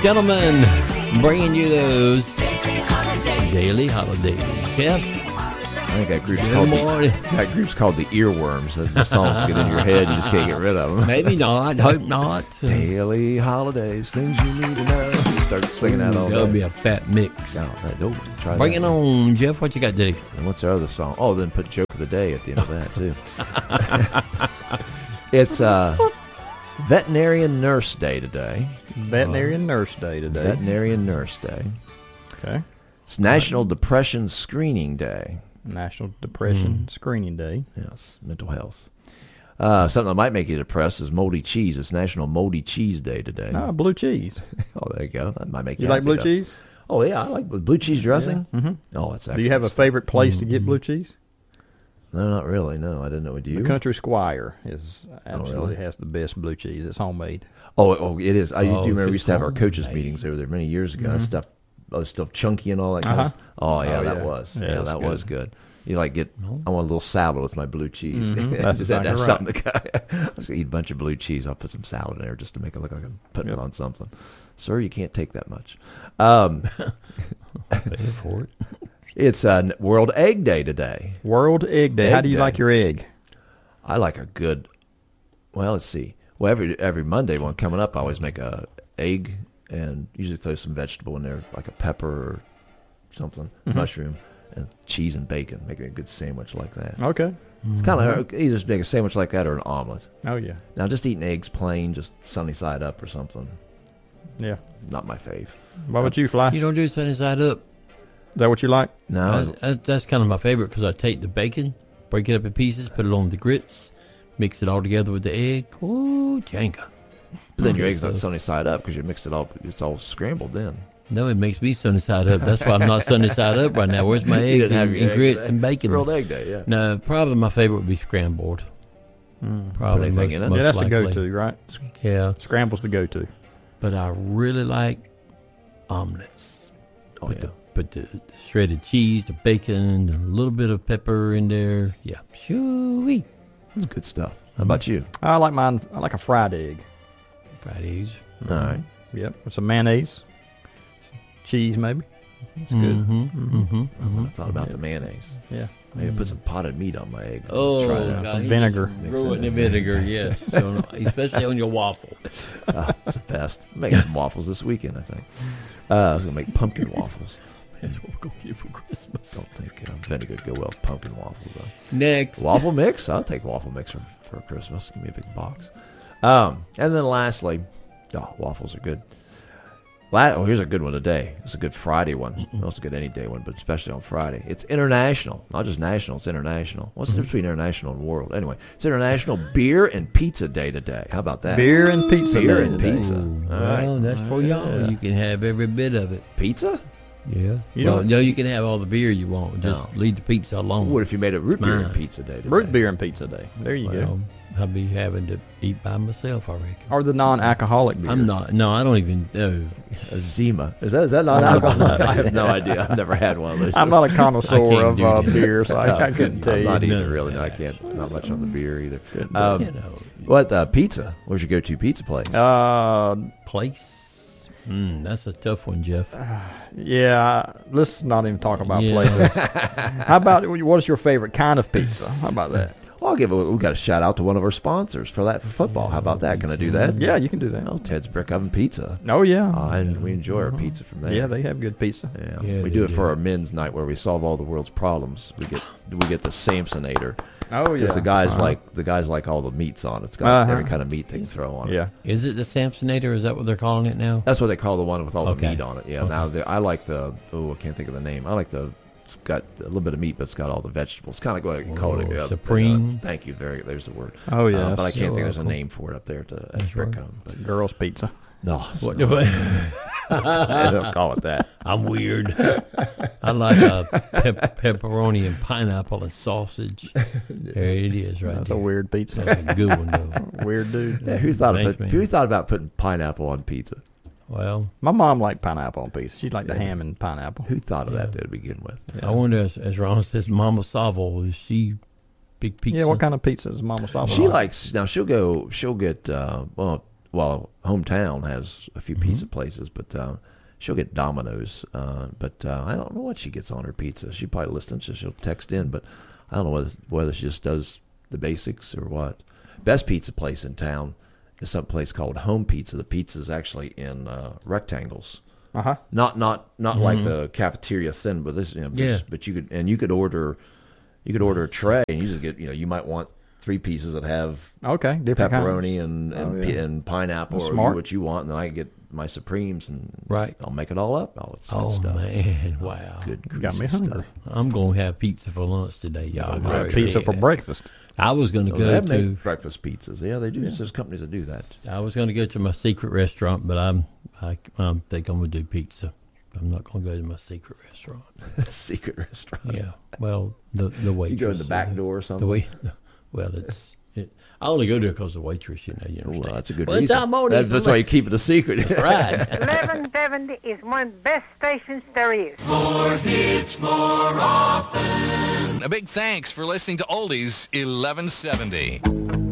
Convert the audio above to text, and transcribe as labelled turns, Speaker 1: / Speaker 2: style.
Speaker 1: gentlemen, bringing you those daily holidays. Jeff?
Speaker 2: I think that group's called the Earworms. The songs get in your head, you just can't get rid of them.
Speaker 1: Maybe not. Hope not.
Speaker 2: Daily holidays, things you need to know. You start singing that all day.
Speaker 1: That'll be a fat mix.
Speaker 2: No, try
Speaker 1: Bring
Speaker 2: that.
Speaker 1: it on, Jeff. What you got today?
Speaker 2: And what's our other song? Oh, then put Joke of the Day at the end of that, too. It's Veterinarian Nurse Day today.
Speaker 3: Veterinarian Nurse Day today.
Speaker 2: Veterinarian Nurse Day.
Speaker 3: Okay.
Speaker 2: It's National Depression Screening Day.
Speaker 3: National Depression Screening Day.
Speaker 2: Yes, mental health. Something that might make you depressed is moldy cheese. It's National Moldy Cheese Day today.
Speaker 3: Ah, blue cheese.
Speaker 2: Oh, there you go. That might make you
Speaker 3: You like
Speaker 2: happy,
Speaker 3: blue
Speaker 2: though.
Speaker 3: cheese?
Speaker 2: Oh, yeah, I like blue cheese dressing.
Speaker 3: Yeah. Mm-hmm.
Speaker 2: Oh, that's excellent.
Speaker 3: Do you have a favorite place to get blue cheese?
Speaker 2: No, not really. No, I didn't know. Do you?
Speaker 3: The Country Squire is absolutely
Speaker 2: really?
Speaker 3: has the best blue cheese. It's homemade.
Speaker 2: Oh, it is. I do remember
Speaker 1: if
Speaker 2: we used to have our
Speaker 1: it's
Speaker 2: coaches
Speaker 1: homemade.
Speaker 2: meetings over there many years ago. That stuff chunky and all that kind of stuff. Oh, yeah,
Speaker 3: Oh,
Speaker 2: that
Speaker 3: yeah.
Speaker 2: was.
Speaker 3: Yeah,
Speaker 2: Yeah,
Speaker 3: that's
Speaker 2: that
Speaker 3: good.
Speaker 2: was good. You I want a little salad with my blue cheese.
Speaker 3: That's
Speaker 2: Just had to have
Speaker 3: exactly
Speaker 2: something I was going to eat a bunch of blue cheese. I'll put some salad in there just to make it look like I'm putting it on something. Sir, you can't take that much.
Speaker 1: Pay for it.
Speaker 2: It's World Egg Day today.
Speaker 3: World Egg Day. How
Speaker 2: Egg
Speaker 3: do you
Speaker 2: Day.
Speaker 3: like your egg?
Speaker 2: I like a good, well, let's see. Well, every Monday one coming up, I always make a egg and usually throw some vegetable in there, like a pepper or something, mushroom, and cheese and bacon. Make a good sandwich like that.
Speaker 3: Okay.
Speaker 2: Kind of either make a sandwich like that or an omelet.
Speaker 3: Oh, yeah.
Speaker 2: Now, just eating eggs plain, just sunny side up or something,
Speaker 3: Yeah.
Speaker 2: not my fave.
Speaker 3: What about you, Fly?
Speaker 1: You don't do sunny side up.
Speaker 3: Is that what you like?
Speaker 2: No,
Speaker 1: That's kind of my favorite because I take the bacon, break it up in pieces, put it on the grits, mix it all together with the egg. Ooh, janka.
Speaker 2: but then your egg's not sunny side up because you mixed it all. It's all scrambled then.
Speaker 1: No, it makes me sunny side up. That's why I'm not sunny side up right now. Where's my
Speaker 2: You
Speaker 1: eggs
Speaker 2: didn't have
Speaker 1: and,
Speaker 2: your
Speaker 1: and
Speaker 2: egg
Speaker 1: grits
Speaker 2: today.
Speaker 1: and bacon?
Speaker 2: World Egg Day, yeah.
Speaker 1: No, probably my favorite would be scrambled. Probably
Speaker 2: Put anything in it?
Speaker 3: Yeah, that's the
Speaker 1: likely.
Speaker 3: go-to, right?
Speaker 1: Yeah,
Speaker 3: Scramble's the go-to.
Speaker 1: but I really like omelets.
Speaker 2: Oh,
Speaker 1: Put
Speaker 2: yeah.
Speaker 1: the shredded cheese, the bacon, a little bit of pepper in there. Yeah, shoo-wee.
Speaker 2: That's good stuff. How about you?
Speaker 3: I like mine. I like a fried egg.
Speaker 1: Fried eggs.
Speaker 2: All right.
Speaker 3: Yep. With some mayonnaise. Cheese, maybe. It's good.
Speaker 2: I would have thought about the mayonnaise.
Speaker 3: Yeah.
Speaker 2: Maybe put some potted meat on my egg.
Speaker 1: Oh,
Speaker 2: Try that.
Speaker 1: God,
Speaker 3: Some
Speaker 1: he
Speaker 3: vinegar.
Speaker 1: just throw it in the vinegar, yes. So, especially on your waffle.
Speaker 2: It's the best. I'm making some waffles this weekend, I think. I was going to make pumpkin waffles.
Speaker 1: That's what we're going to get for Christmas.
Speaker 2: Don't think vinegar would go well with pumpkin waffles, though.
Speaker 1: Next.
Speaker 2: Waffle mix? I'll take waffle mix for Christmas. Give me a big box. And then lastly, waffles are good. Here's a good one today. It's a good Friday one. It's a good any day one, but especially on Friday. It's international. Not just national, it's international. What's the difference between international and world? Anyway, it's International Beer and Pizza Day today. How about that?
Speaker 3: Beer and pizza.
Speaker 2: Beer
Speaker 3: day
Speaker 2: and
Speaker 3: today.
Speaker 2: pizza.
Speaker 1: Ooh,
Speaker 2: All
Speaker 1: well,
Speaker 2: right.
Speaker 1: that's for y'all. You can have every bit of it.
Speaker 2: Pizza?
Speaker 1: Yeah.
Speaker 3: You
Speaker 1: Well,
Speaker 3: don't-
Speaker 1: no, you can have all the beer you want. Just
Speaker 2: No.
Speaker 1: leave the pizza alone.
Speaker 2: What if you made a root beer and
Speaker 1: Mine.
Speaker 2: pizza day today?
Speaker 3: Root beer and pizza day. There you go.
Speaker 1: Well, I'll be having to eat by myself, I reckon.
Speaker 3: Or the non-alcoholic beer.
Speaker 1: I'm not. No, I don't even know.
Speaker 2: A Zima. Is that not alcohol? I have no idea. I've never had one of those.
Speaker 3: I'm not a connoisseur
Speaker 1: I can't
Speaker 3: of
Speaker 1: do that.
Speaker 3: beer, so I couldn't tell
Speaker 2: I'm
Speaker 3: you.
Speaker 2: not either,
Speaker 1: No,
Speaker 2: really.
Speaker 1: no,
Speaker 2: No, I can't. Not much on the beer either.
Speaker 1: You know,
Speaker 2: What pizza? Where's your go-to pizza place?
Speaker 1: place. That's a tough one, Jeff.
Speaker 3: Yeah, let's not even talk about
Speaker 1: Yeah.
Speaker 3: places. How about, what is your favorite kind of pizza? How about that?
Speaker 2: Well, we got a shout out to one of our sponsors for football. How about that? Can I do that?
Speaker 3: Yeah, you can do that.
Speaker 2: Oh, Ted's Brick Oven Pizza.
Speaker 3: Oh, yeah.
Speaker 2: And we enjoy our pizza from there.
Speaker 3: Yeah, they have good pizza.
Speaker 2: Yeah,
Speaker 1: Yeah,
Speaker 2: we
Speaker 1: they
Speaker 2: do it
Speaker 1: do.
Speaker 2: for our men's night where we solve all the world's problems. We get the Samsonator.
Speaker 3: Oh, yeah.
Speaker 2: Because the guys like all the meats on it. It's got every kind of meat they can throw on it.
Speaker 3: Yeah.
Speaker 1: Is it the Samsonator? Is that what they're calling it now?
Speaker 2: That's what they call the one with all the
Speaker 1: Okay.
Speaker 2: meat on it. Yeah.
Speaker 1: Okay.
Speaker 2: Now I like I can't think of the name. I like it's got a little bit of meat, but it's got all the vegetables. Kind of like what I call it.
Speaker 1: Oh, Supreme.
Speaker 2: Thank you. There's the word.
Speaker 3: Oh, yeah.
Speaker 2: But I can't
Speaker 1: You're
Speaker 2: think there's a
Speaker 1: welcome.
Speaker 2: name for it up there at
Speaker 1: That's
Speaker 2: Brick
Speaker 1: right.
Speaker 2: Oven. But
Speaker 3: Girls' pizza.
Speaker 2: no, it's
Speaker 1: What
Speaker 2: not.
Speaker 1: do I?
Speaker 3: They don't call it that.
Speaker 1: I'm weird. I like pepperoni and pineapple and sausage. There it is, right
Speaker 3: That's
Speaker 1: there.
Speaker 3: a weird pizza.
Speaker 1: That's a good one, though.
Speaker 3: Weird dude.
Speaker 2: Yeah, who thought
Speaker 1: Thanks, man.
Speaker 2: about putting pineapple on pizza?
Speaker 1: Well,
Speaker 3: My mom liked pineapple on pizza. She liked the ham and pineapple.
Speaker 2: Who thought of that to begin with?
Speaker 1: I wonder, as Ron says, Mama Savo, is she big pizza?
Speaker 3: Yeah, what kind of pizza does Mama Saba
Speaker 2: She
Speaker 3: like?
Speaker 2: likes now. She'll get hometown has a few pizza places, but she'll get Domino's. But I don't know what she gets on her pizza. She probably listens, so she'll text in. But I don't know whether she just does the basics or what. Best pizza place in town is some place called Home Pizza. The pizza is actually in rectangles.
Speaker 3: Uh-huh.
Speaker 2: Not like the cafeteria thin, but this,
Speaker 1: Yeah.
Speaker 2: but you could order a tray, and you just get, you might want 3 pieces that have
Speaker 3: Okay, different
Speaker 2: pepperoni
Speaker 3: kind.
Speaker 2: and pineapple,
Speaker 3: That's
Speaker 2: or
Speaker 3: smart.
Speaker 2: what you want, and then I get my Supremes, and
Speaker 1: Right.
Speaker 2: I'll make it all up. All that
Speaker 1: Oh,
Speaker 2: stuff.
Speaker 1: man. Wow.
Speaker 2: Good,
Speaker 3: You got me
Speaker 2: greasy
Speaker 3: hungry.
Speaker 2: stuff.
Speaker 1: I'm going to have pizza for lunch today, y'all.
Speaker 3: I
Speaker 1: I
Speaker 3: had
Speaker 1: already
Speaker 3: pizza
Speaker 1: tell
Speaker 3: for
Speaker 1: you that.
Speaker 3: breakfast.
Speaker 1: I was going to
Speaker 2: They
Speaker 1: go
Speaker 2: make
Speaker 1: to
Speaker 2: breakfast pizzas. Yeah, they do. There's companies that do that.
Speaker 1: I was going to go to my secret restaurant, but I think I'm going to do pizza. I'm not going to go to my secret restaurant.
Speaker 2: Secret restaurant.
Speaker 1: Yeah. Well, the waitress.
Speaker 2: You go in the back door or something.
Speaker 1: Well, I only go there because the waitress, you understand.
Speaker 2: Well, that's a good
Speaker 1: Well,
Speaker 2: reason.
Speaker 1: Tom Mone
Speaker 2: That's,
Speaker 1: is
Speaker 2: that's why you keep it a secret.
Speaker 1: right.
Speaker 4: 1170 is one of the best stations there is.
Speaker 5: A big thanks for listening to Oldies 1170.